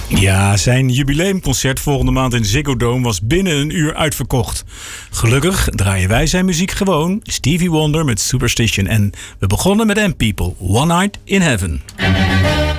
Ja, zijn jubileumconcert volgende maand in Ziggo Dome was binnen een uur uitverkocht. Gelukkig draaien wij zijn muziek gewoon. Stevie Wonder met Superstition. En we begonnen met M-People, One Night in Heaven.